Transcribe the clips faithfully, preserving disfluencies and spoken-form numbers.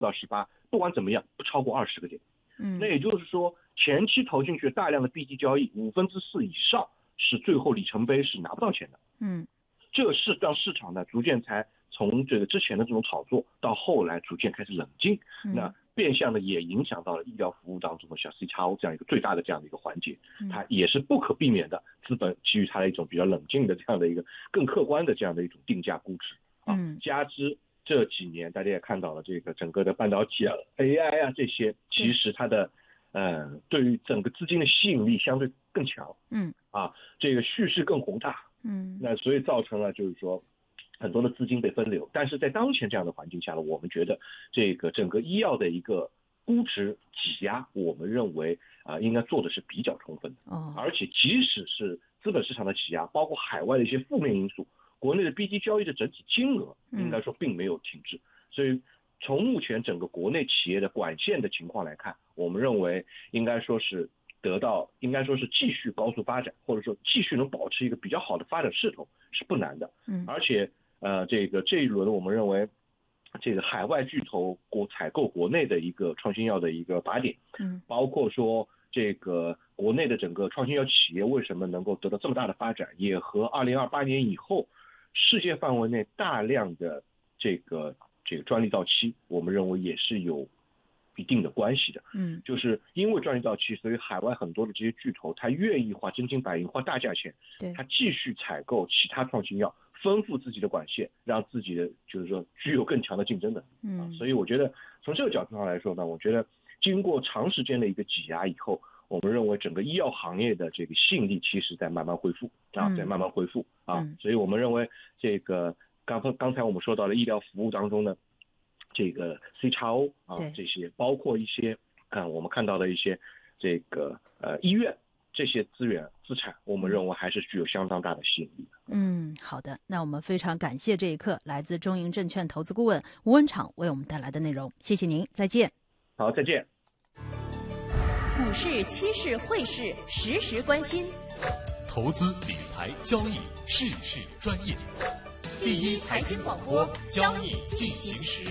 到十八，不管怎么样不超过二十个点。 嗯， 那也就是说前期投进去大量的 B 级交易，五分之四以上是最后里程碑是拿不到钱的。 嗯， 这是让市场呢逐渐才从这个之前的这种炒作到后来逐渐开始冷静， 嗯、 那变相的也影响到了医疗服务当中的小 C X O 这样一个最大的这样的一个环节，它也是不可避免的，资本基于它的一种比较冷静的这样的一个更客观的这样的一种定价估值啊， 嗯， 加之这几年大家也看到了这个整个的半导体啊 A I 啊这些，其实它的呃对于整个资金的吸引力相对更强， 嗯啊，这个叙事更宏大， 嗯， 那所以造成了就是说很多的资金被分流，但是在当前这样的环境下呢，我们觉得这个整个医药的一个估值挤压，我们认为啊、呃、应该做的是比较充分的， 哦， 而且即使是资本市场的挤压，包括海外的一些负面因素，国内的 B 级交易的整体金额应该说并没有停滞，所以从目前整个国内企业的管线的情况来看，我们认为应该说是得到应该说是继续高速发展，或者说继续能保持一个比较好的发展势头是不难的， 嗯， 而且呃，这个这一轮我们认为，这个海外巨头国采购国内的一个创新药的一个靶点， 嗯， 包括说这个国内的整个创新药企业为什么能够得到这么大的发展，也和二零二八年以后世界范围内大量的这个这个专利到期，我们认为也是有一定的关系的。 嗯， 就是因为专利到期，所以海外很多的这些巨头，他愿意花真金白银、花大价钱， 对， 他继续采购其他创新药，丰富自己的管线，让自己的就是说具有更强的竞争能力。 嗯、 啊，所以我觉得从这个角度上来说呢，我觉得经过长时间的一个挤压以后，我们认为整个医药行业的这个吸引力其实在慢慢恢复啊， 嗯、 在慢慢恢复啊， 嗯、 所以我们认为这个刚刚才我们说到了医疗服务当中呢，这个 C X O 啊这些，包括一些啊我们看到的一些这个呃医院。这些资源资产，我们认为还是具有相当大的吸引力的。 嗯，好的，那我们非常感谢这一刻来自中银证券投资顾问吴文敞为我们带来的内容，谢谢您，再见。 好，再见。 股市、期市、汇市，时时关心。 投资理财交易，事事专业。第一财经广播，交易进行时。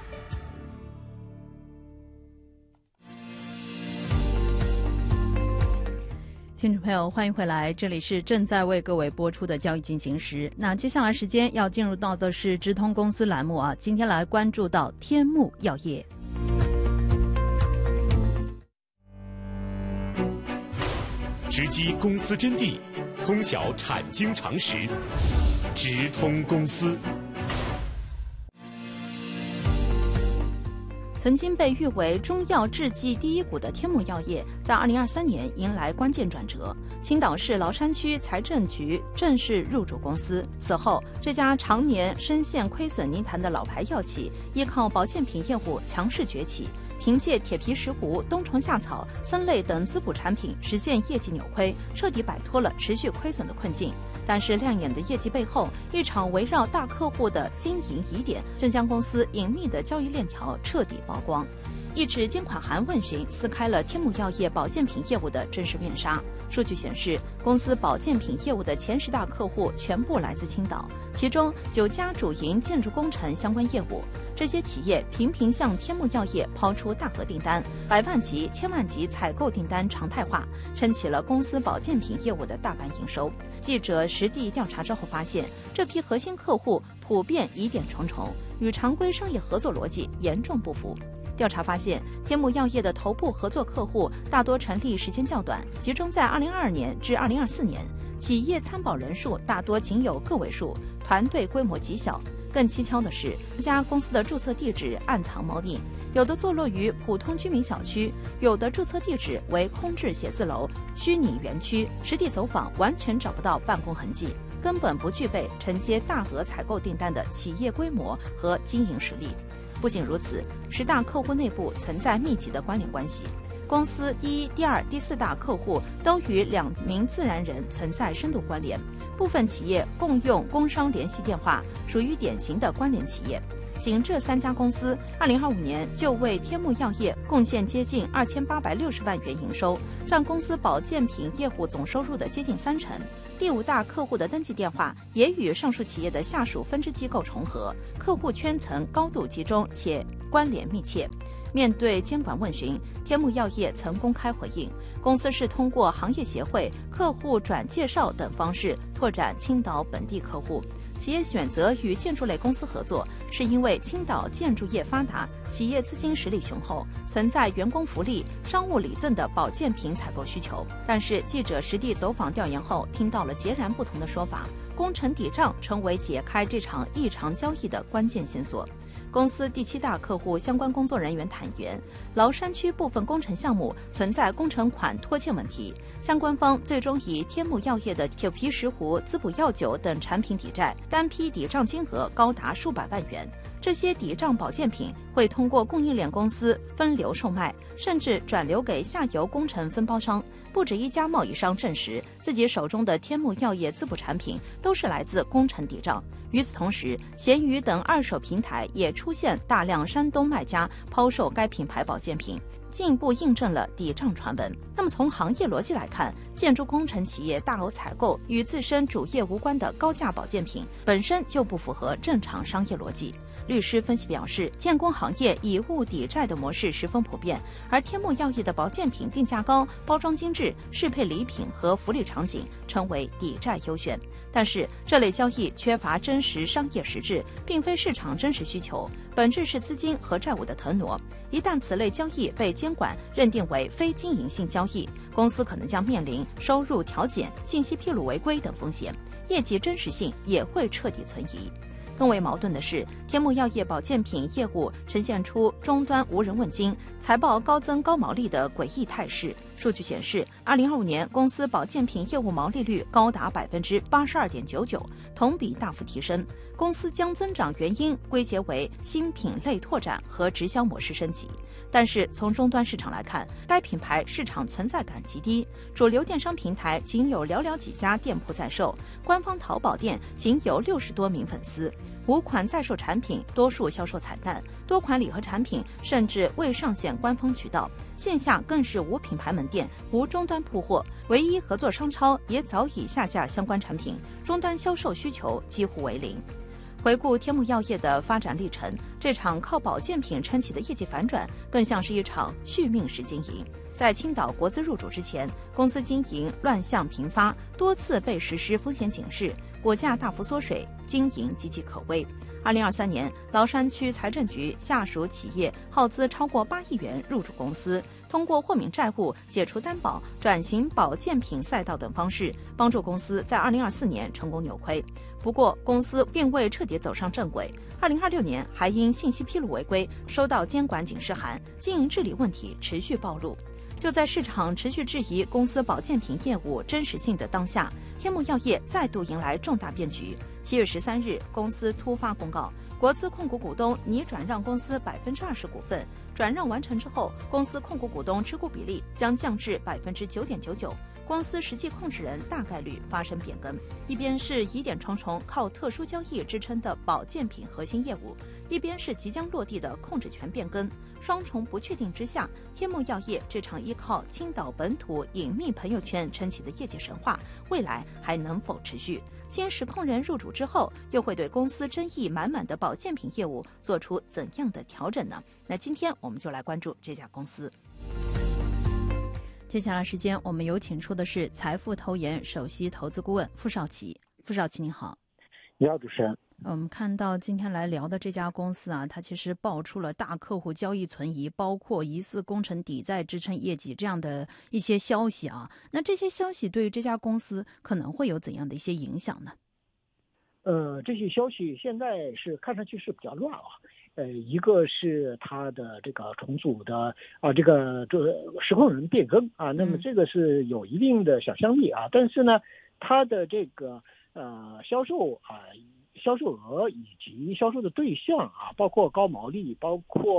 听众朋友，欢迎回来，这里是正在为各位播出的交易进行时。那接下来时间要进入到的是直通公司栏目啊，今天来关注到天目药业。 直击公司真谛，通晓产经常识，直通公司。 曾经被誉为中药制剂第一股的天目药业，在二零二三年迎来关键转折。青岛市崂山区财政局正式入驻公司。此后，这家常年深陷亏损泥潭的老牌药企，依靠保健品业务强势崛起，凭借铁皮石斛、冬虫夏草、森类等滋补产品实现业绩扭亏，彻底摆脱了持续亏损的困境。但是亮眼的业绩背后，一场围绕大客户的经营疑点，正将公司隐秘的交易链条彻底曝光。一纸监管函问询撕开了天目药业保健品业务的真实面纱。数据显示，公司保健品业务的前十大客户全部来自青岛，其中九家主营建筑工程相关业务。这些企业频频向天目药业抛出大额订单，百万级、千万级采购订单常态化，撑起了公司保健品业务的大半营收。记者实地调查之后发现，这批核心客户普遍疑点重重，与常规商业合作逻辑严重不符。调查发现，天目药业的头部合作客户大多成立时间较短，集中在二零二二年至二零二四年，企业参保人数大多仅有个位数，团队规模极小。更蹊跷的是，这家公司的注册地址暗藏猫腻，有的坐落于普通居民小区，有的注册地址为空置写字楼、虚拟园区，实地走访完全找不到办公痕迹，根本不具备承接大额采购订单的企业规模和经营实力。不仅如此，十大客户内部存在密集的关联关系，公司第一、第二、第四大客户都与两名自然人存在深度关联，部分企业共用工商联系电话，属于典型的关联企业。 仅这三家公司，二零二五年就为天目药业贡献接近二千八百六十万元营收，占公司保健品业务总收入的接近三成。第五大客户的登记电话也与上述企业的下属分支机构重合，客户圈层高度集中且关联密切。面对监管问询，天目药业曾公开回应，公司是通过行业协会、客户转介绍等方式拓展青岛本地客户。企业选择与建筑类公司合作，是因为青岛建筑业发达，企业资金实力雄厚，存在员工福利、商务礼赠的保健品采购需求。但是记者实地走访调研后，听到了截然不同的说法，工程抵账成为解开这场异常交易的关键线索。公司第七大客户相关工作人员坦言，崂山区部分工程项目存在工程款拖欠问题，相关方最终以天目药业的铁皮石斛、滋补药酒等产品抵债，单批抵账金额高达数百万元。这些抵账保健品会通过供应链公司分流售卖，甚至转流给下游工程分包商。不止一家贸易商证实，自己手中的天目药业滋补产品都是来自工程抵账。与此同时，闲鱼等二手平台也出现大量山东卖家抛售该品牌保健品，进一步印证了抵账传闻。那么从行业逻辑来看，建筑工程企业大额采购与自身主业无关的高价保健品本身就不符合正常商业逻辑。律师分析表示，建工行业以物抵债的模式十分普遍，而天目药业的保健品定价高、包装精致、适配礼品和福利场景，成为抵债优选。但是这类交易缺乏真实商业实质，并非市场真实需求，本质是资金和债务的腾挪。一旦此类交易被监管认定为非经营性交易，公司可能将面临收入调减、信息披露违规等风险，业绩真实性也会彻底存疑。更为矛盾的是，天目药业保健品业务呈现出终端无人问津、财报高增高毛利的诡异态势。数据显示，二零二五年公司保健品业务毛利率高达百分之八十二点九九，同比大幅提升。公司将增长原因归结为新品类拓展和直销模式升级。但是从终端市场来看，该品牌市场存在感极低，主流电商平台仅有寥寥几家店铺在售，官方淘宝店仅有六十多名粉丝。五款在售产品多数销售惨淡，多款礼盒产品甚至未上线官方渠道，线下更是无品牌门店、无终端铺货，唯一合作商超也早已下架相关产品，终端销售需求几乎为零。回顾天目药业的发展历程，这场靠保健品撑起的业绩反转，更像是一场续命式经营。在青岛国资入主之前，公司经营乱象频发，多次被实施风险警示，股价大幅缩水，经营岌岌可危。二零二三年，崂山区财政局下属企业耗资超过八亿元入主公司，通过豁免债务、解除担保、转型保健品赛道等方式，帮助公司在二零二四年成功扭亏。不过，公司并未彻底走上正轨。二零二六年还因信息披露违规，收到监管警示函，经营治理问题持续暴露。就在市场持续质疑公司保健品业务真实性的当下，天目药业再度迎来重大变局。七月十三日，公司突发公告，国资控股股东拟转让公司百分之二十股份，转让完成之后，公司控股股东持股比例将降至百分之九点九九。公司实际控制人大概率发生变更，一边是疑点重重、靠特殊交易支撑的保健品核心业务，一边是即将落地的控制权变更，双重不确定之下，天目药业这场依靠青岛本土隐秘朋友圈撑起的业绩神话，未来还能否持续？新实控人入主之后，又会对公司争议满满的保健品业务做出怎样的调整呢？那今天我们就来关注这家公司。接下来时间，我们有请出的是财富投研首席投资顾问傅少奇。傅少奇，您好。 你好，主持人。 我们看到今天来聊的这家公司啊，它其实爆出了大客户交易存疑，包括疑似工程抵债支撑业绩这样的一些消息啊。那这些消息对于这家公司可能会有怎样的一些影响呢？ 呃，这些消息现在是看上去是比较乱啊。呃，一个是它的这个重组的啊，这个这实控人变更啊，那么这个是有一定的想象力啊，但是呢，它的这个呃销售啊、销售额以及销售的对象啊，包括高毛利，包括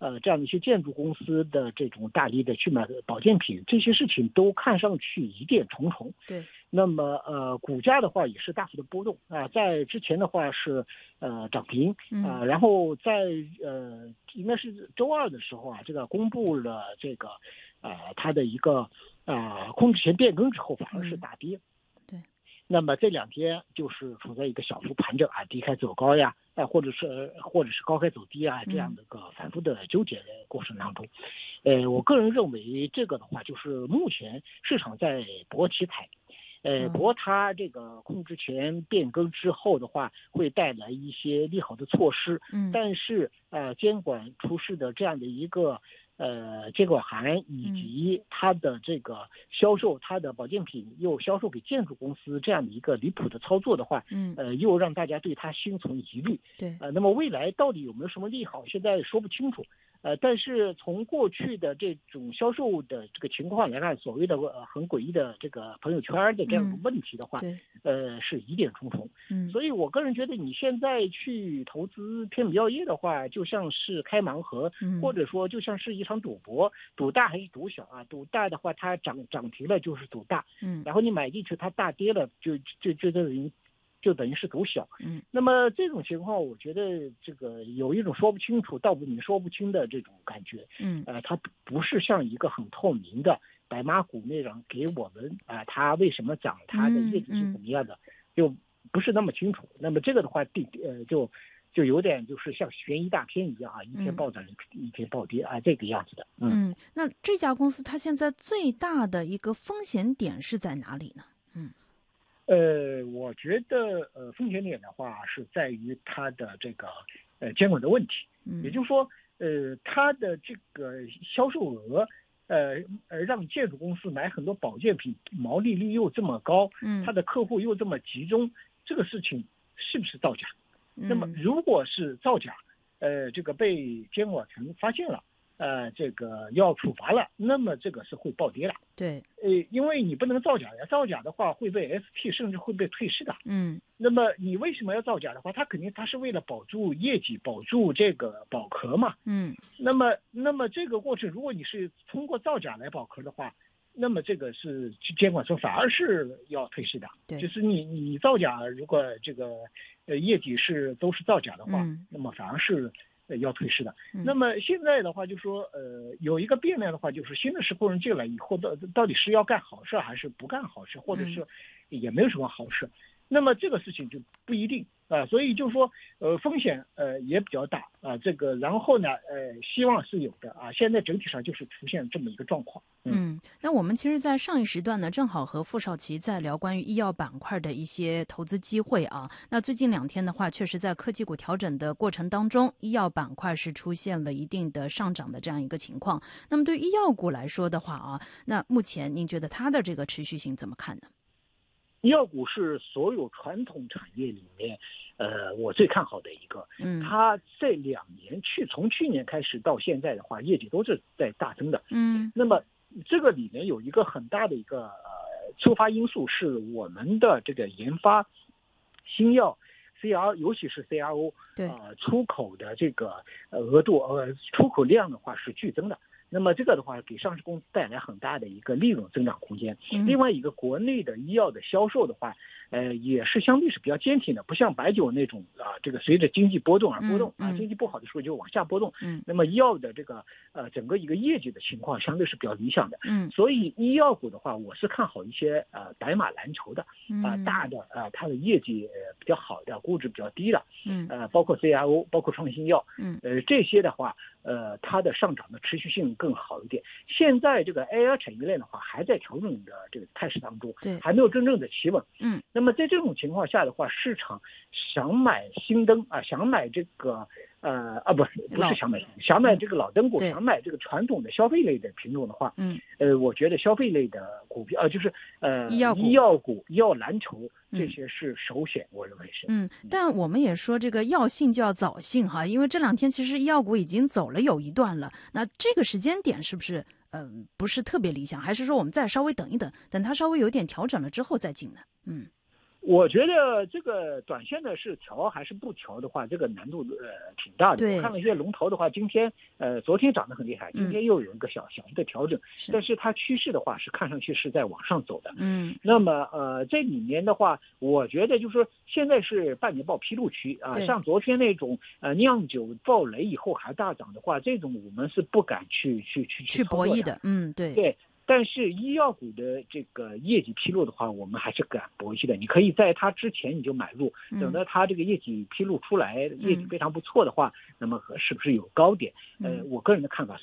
呃这样的一些建筑公司的这种大力的去买保健品，这些事情都看上去疑点重重。 对。 那么呃，股价的话也是大幅的波动啊、呃，在之前的话是呃涨停啊、呃，然后在呃应该是周二的时候啊，这个公布了这个呃它的一个啊、呃、控制权变更之后，反而是大跌。 对。 那么这两天就是处在一个小幅盘整啊，低开走高呀，啊、呃、或者是或者是高开走低啊这样的一个反复的纠结的过程当中，呃，我个人认为这个的话就是目前市场在博题材。呃，不过它这个控制权变更之后的话，会带来一些利好的措施。 嗯， 但是呃，监管出示的这样的一个呃监管函，以及它的这个销售它的保健品又销售给建筑公司这样的一个离谱的操作的话， 嗯， 呃，又让大家对它心存疑虑。 对， 呃，那么未来到底有没有什么利好，现在说不清楚。呃，但是从过去的这种销售的这个情况来看，所谓的呃很诡异的这个朋友圈的这样的问题的话， 嗯、 呃是疑点重重。 嗯， 所以我个人觉得你现在去投资天美药业的话，就像是开盲盒， 嗯、或者说就像是一场赌博，赌大还是赌小啊？赌大的话，它涨涨停了就是赌大， 嗯， 然后你买进去它大跌了，就就就等于。就等于是赌小， 嗯， 那么这种情况，我觉得这个有一种说不清楚、道不明、说不清的这种感觉， 嗯， 呃，它不是像一个很透明的白马股那样给我们啊、呃，它为什么涨，它的业绩是怎么样的，嗯嗯、就不是那么清楚。那么这个的话，第呃就就有点就是像悬疑大片一样啊，一天暴涨、嗯、一天暴跌啊，这个样子的。 嗯，嗯那这家公司它现在最大的一个风险点是在哪里呢？嗯。 呃，我觉得呃，风险点的话是在于它的这个呃监管的问题， 嗯， 也就是说，呃，它的这个销售额，呃呃，让建筑公司买很多保健品，毛利率又这么高， 嗯， 它的客户又这么集中，这个事情是不是造假？ 嗯、 那么如果是造假，呃，这个被监管层发现了。呃，这个要处罚了，那么这个是会暴跌的。 对， 呃，因为你不能造假呀，造假的话会被 S T 甚至会被退市的。 嗯， 那么你为什么要造假的话，它肯定它是为了保住业绩，保住这个保壳嘛。 嗯， 那么那么这个过程，如果你是通过造假来保壳的话，那么这个是监管层反而是要退市的。 对， 就是你你造假，如果这个呃业绩是都是造假的话， 嗯、 那么反而是。呃，要退市的。 嗯、 那么现在的话，就说呃，有一个变量的话，就是新的施工人进来以后，到到底是要干好事还是不干好事，或者是也没有什么好事。嗯、那么这个事情就不一定啊、呃，所以就说呃风险呃也比较大啊、呃。这个然后呢呃希望是有的啊。现在整体上就是出现这么一个状况。 嗯，嗯那我们其实，在上一时段呢，正好和傅少奇在聊关于医药板块的一些投资机会啊。那最近两天的话，确实在科技股调整的过程当中，医药板块是出现了一定的上涨的这样一个情况。那么对于医药股来说的话啊，那目前您觉得它的这个持续性怎么看呢？ 医药股是所有传统产业里面，呃，我最看好的一个。 嗯， 它这两年去从去年开始到现在的话，业绩都是在大增的。 嗯， 那么这个里面有一个很大的一个呃触发因素，是我们的这个研发新药 C R， 尤其是 C R O， 对， 呃，出口的这个呃额度呃出口量的话是剧增的。那么这个的话，给上市公司带来很大的一个利润增长空间。 嗯、 另外一个，国内的医药的销售的话，呃，也是相对是比较坚挺的，不像白酒那种啊，这个随着经济波动而波动、 嗯嗯、 啊，经济不好的时候就往下波动。 嗯， 那么医药的这个呃整个一个业绩的情况相对是比较理想的。 嗯， 所以医药股的话，我是看好一些呃白马蓝筹的啊、呃、 嗯、 大的啊、呃、它的业绩比较好的，估值比较低的。 嗯， 呃，包括 C R O， 包括创新药。 嗯， 呃这些的话，呃它的上涨的持续性更好一点。现在这个 A I 产业链的话，还在调整的这个态势当中， 对， 还没有真正的企稳。 嗯， 那么在这种情况下的话，市场想买新灯啊，想买这个呃啊不不是想买想买这个老灯股， 嗯、 想买这个传统的消费类的品种的话， 嗯， 呃，我觉得消费类的股票呃就是呃医药股、 医药股、医药蓝筹这些是首选，嗯、我认为是。 嗯，但我们也说这个药性就要早性哈，因为这两天其实医药股已经走了有一段了，那这个时间点是不是？嗯、呃，不是特别理想，还是说我们再稍微等一等，等它稍微有点调整了之后再进呢？嗯， 我觉得这个短线的是调还是不调的话，这个难度呃挺大的。我看了一些龙头的话，今天呃昨天涨得很厉害，今天又有一个小、嗯、小的调整，但是它趋势的话是看上去是在往上走的。 嗯， 那么呃这里面的话，我觉得就是说现在是半年报披露期啊、呃，像昨天那种呃酿酒爆雷以后还大涨的话，这种我们是不敢去去去去博弈的。嗯，对对。但是医药股的这个业绩披露的话，我们还是敢博弈的。你可以在它之前你就买入，等到它这个业绩披露出来，嗯、业绩非常不错的话，那么是不是有高点？呃，我个人的看法是